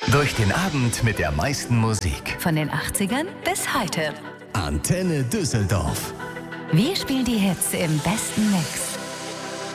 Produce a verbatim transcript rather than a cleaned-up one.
Durch den Abend mit der meisten Musik. Von den achtzigern bis heute. Antenne Düsseldorf. Wir spielen die Hits im besten Mix.